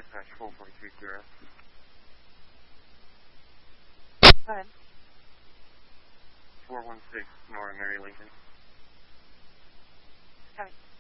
dispatch 4.30. Go ahead. 416 Nora Mary Lincoln. Copy.